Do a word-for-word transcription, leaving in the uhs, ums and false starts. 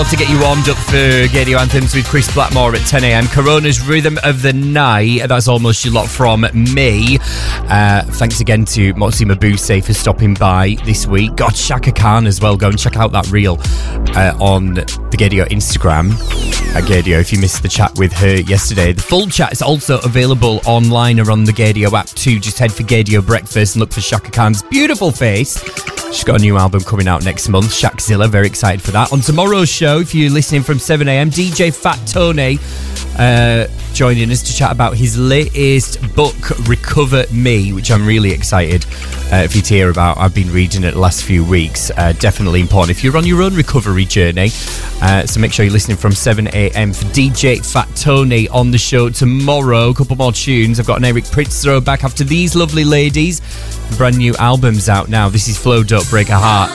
To get you warmed up for Gadio Anthems with Chris Blackmore at ten a.m. Corona's Rhythm of the Night. That's almost your lot from me. Uh, thanks again to Motsi Mabuse for stopping by this week. God, Shaka Khan as well. Go and check out that reel uh, on the Gadio Instagram at Gadio if you missed the chat with her yesterday. The full chat is also available online or on the Gadio app too. Just head for Gadio Breakfast and look for Shaka Khan's beautiful face. She's got a new album coming out next month, Shakzilla. Very excited for that. On tomorrow's show, if you're listening from seven a.m, D J Fat Tony uh, joining us to chat about his latest book, Recover Me, which I'm really excited uh, for you to hear about. I've been reading it the last few weeks. Uh, definitely important if you're on your own recovery journey. Uh, so make sure you're listening from seven a.m. for D J Fat Tony on the show tomorrow. A couple more tunes. I've got an Eric Prydz throwback after these lovely ladies. Brand new albums out now. This is Flow Don't Break a Heart.